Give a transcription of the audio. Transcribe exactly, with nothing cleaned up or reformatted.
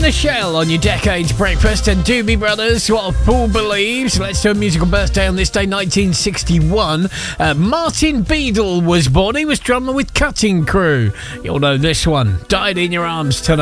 the Shell on your Decades Breakfast and Doobie Brothers, What a Fool Believes. Let's do a musical birthday on this day, nineteen sixty-one. Uh, Martin Beadle was born. He was drummer with Cutting Crew. You'll know this one. Died in Your Arms Tonight.